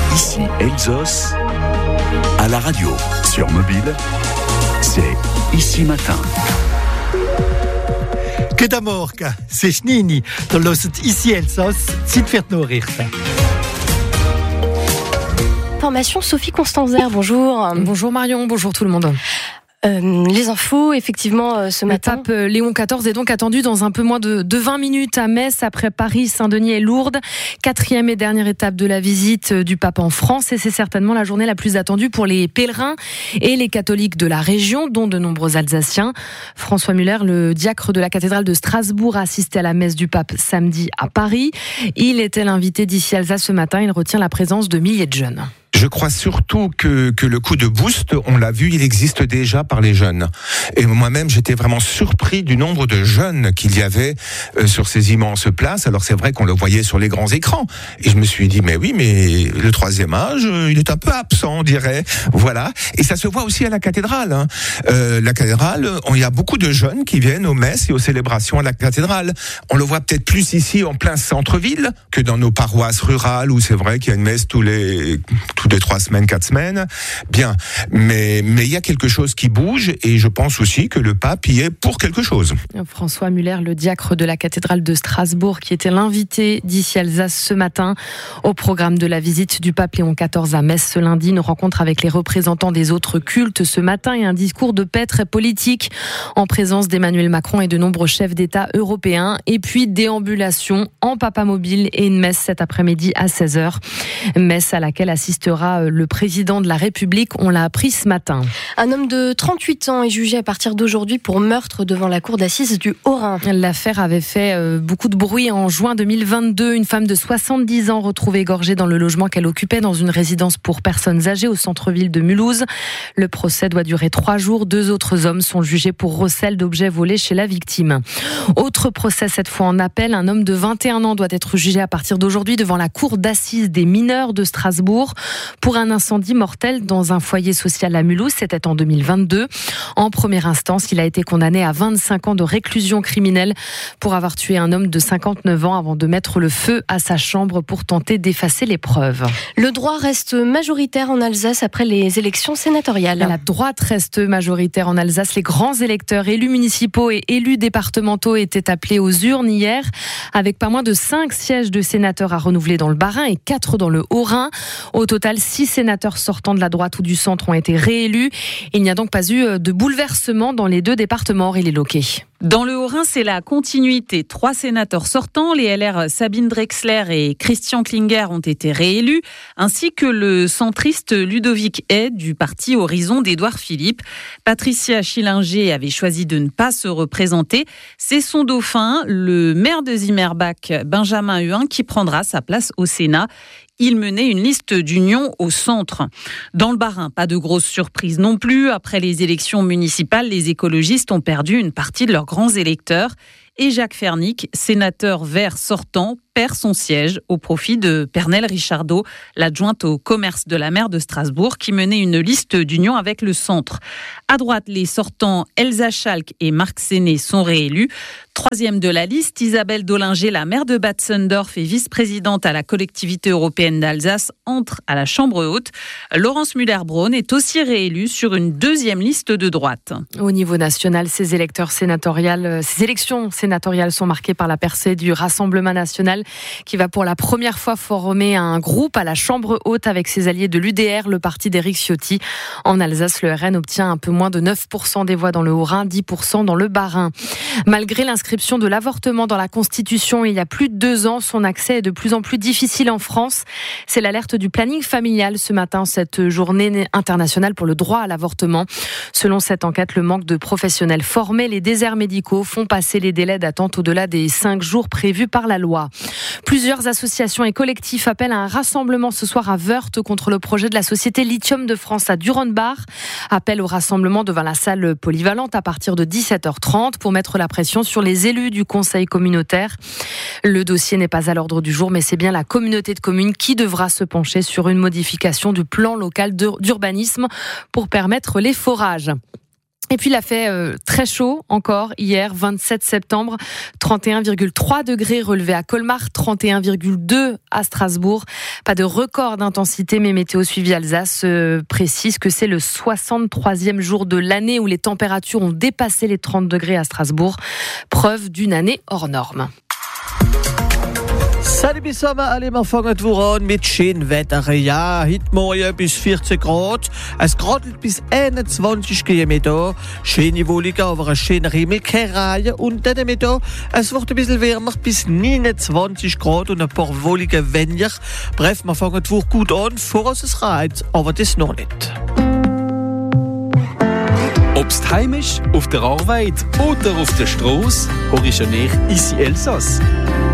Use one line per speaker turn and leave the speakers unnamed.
Ici Elsos, à la radio, sur mobile, c'est Ici Matin.
Guten Morgen, c'est Schnini. Du hört Ici Elsos, Zeit für die Nachrichten.
Formation Sophie Constanzer, bonjour.
Bonjour Marion, bonjour tout le monde.
Les infos, effectivement, ce matin.
Le pape Léon XIV est donc attendu dans un peu moins de 20 minutes à Metz, après Paris, Saint-Denis et Lourdes. 4e et dernière étape de la visite du pape en France, et c'est certainement la journée la plus attendue pour les pèlerins et les catholiques de la région, dont de nombreux Alsaciens. François Muller, le diacre de la cathédrale de Strasbourg, a assisté à la messe du pape samedi à Paris. Il était l'invité d'Ici Alsace ce matin. Il retient la présence de milliers de jeunes.
Je crois surtout que le coup de boost, on l'a vu, il existe déjà par les jeunes. Et moi-même, j'étais vraiment surpris du nombre de jeunes qu'il y avait sur ces immenses places. Alors c'est vrai qu'on le voyait sur les grands écrans. Et je me suis dit, mais oui, mais le troisième âge, il est un peu absent, on dirait. Voilà. Et ça se voit aussi à la cathédrale. La cathédrale, il y a beaucoup de jeunes qui viennent aux messes et aux célébrations à la cathédrale. On le voit peut-être plus ici, en plein centre-ville, que dans nos paroisses rurales, où c'est vrai qu'il y a une messe tous les 3 semaines, 4 semaines, bien. Mais il y a quelque chose qui bouge, et je pense aussi que le pape y est pour quelque chose.
François Muller, le diacre de la cathédrale de Strasbourg, qui était l'invité d'Ici Alsace ce matin au programme de la visite du pape Léon XIV à Metz ce lundi. Une rencontre avec les représentants des autres cultes ce matin et un discours de paix très politique en présence d'Emmanuel Macron et de nombreux chefs d'État européens. Et puis déambulation en papamobile et une messe cet après-midi à 16h. Messe à laquelle assistera le président de la République, on l'a appris ce matin.
Un homme de 38 ans est jugé à partir d'aujourd'hui pour meurtre devant la cour d'assises du Haut-Rhin.
L'affaire avait fait beaucoup de bruit en juin 2022. Une femme de 70 ans retrouvée égorgée dans le logement qu'elle occupait dans une résidence pour personnes âgées au centre-ville de Mulhouse. Le procès doit durer 3 jours. 2 autres hommes sont jugés pour recel d'objets volés chez la victime. Autre procès, cette fois en appel. Un homme de 21 ans doit être jugé à partir d'aujourd'hui devant la cour d'assises des mineurs de Strasbourg pour un incendie mortel dans un foyer social à Mulhouse. C'était en 2022. En première instance, il a été condamné à 25 ans de réclusion criminelle pour avoir tué un homme de 59 ans avant de mettre le feu à sa chambre pour tenter d'effacer les preuves.
Le droit reste majoritaire en Alsace après les élections sénatoriales.
La droite reste majoritaire en Alsace. Les grands électeurs, élus municipaux et élus départementaux, étaient appelés aux urnes hier, avec pas moins de 5 sièges de sénateurs à renouveler dans le Bas-Rhin et 4 dans le Haut-Rhin. Au total, 6 sénateurs sortants de la droite ou du centre ont été réélus. Il n'y a donc pas eu de bouleversement dans les 2 départements, Aurélie Loquet.
Dans le Haut-Rhin, c'est la continuité. 3 sénateurs sortants, les LR Sabine Drexler et Christian Klinger, ont été réélus, ainsi que le centriste Ludovic Hay du parti Horizon d'Édouard Philippe. Patricia Schillinger avait choisi de ne pas se représenter. C'est son dauphin, le maire de Zimmerbach, Benjamin Huin, qui prendra sa place au Sénat. Il menait une liste d'union au centre. Dans le Bas-Rhin, pas de grosse surprise non plus. Après les élections municipales, les écologistes ont perdu une partie de leurs grands électeurs. Et Jacques Fernic, sénateur vert sortant, perd son siège au profit de Pernelle Richardot, l'adjointe au commerce de la maire de Strasbourg, qui menait une liste d'union avec le centre. À droite, les sortants Elsa Schalk et Marc Séné sont réélus. 3e de la liste, Isabelle Dollinger, la maire de Batzendorf et vice-présidente à la collectivité européenne d'Alsace, entre à la Chambre haute. Laurence Müller-Braun est aussi réélue sur une 2e liste de droite.
Au niveau national, ces élections sénatoriales sont marquées par la percée du Rassemblement national, qui va pour la première fois former un groupe à la Chambre haute avec ses alliés de l'UDR, le parti d'Éric Ciotti. En Alsace, le RN obtient un peu moins de 9% des voix dans le Haut-Rhin, 10% dans le Bas-Rhin. Malgré l'inscription de l'avortement dans la Constitution il y a plus de 2 ans, son accès est de plus en plus difficile en France. C'est l'alerte du planning familial ce matin, cette journée internationale pour le droit à l'avortement. Selon cette enquête, le manque de professionnels formés, les déserts médicaux font passer les délais d'attente au-delà des 5 jours prévus par la loi. Plusieurs associations et collectifs appellent à un rassemblement ce soir à Wörth contre le projet de la société Lithium de France à Durenbach. Appel au rassemblement devant la salle polyvalente à partir de 17h30 pour mettre la pression sur les élus du conseil communautaire. Le dossier n'est pas à l'ordre du jour, mais c'est bien la communauté de communes qui devra se pencher sur une modification du plan local d'urbanisme pour permettre les forages. Et puis il a fait très chaud encore hier, 27 septembre, 31,3 degrés relevés à Colmar, 31,2 à Strasbourg. Pas de record d'intensité, mais Météo Suivi Alsace précise que c'est le 63e jour de l'année où les températures ont dépassé les 30 degrés à Strasbourg. Preuve d'une année hors norme.
Salut bis Sommer, alle wir fangen an mit schönem Wetter. Ja, heute Morgen bis 14 Grad. Es gradelt bis 21 km. Schöne Wolken, aber ein schöner Himmel, keine Reihe. Und dann mit da, es wird ein bisschen wärmer bis 29 Grad und ein paar Wolken weniger. Bref, wir fangen die Woche gut an, vor es reizt, aber das noch nicht.
Ob's heimisch, auf der Arbeit oder auf der Straße, hörst du nicht Ici Elsass.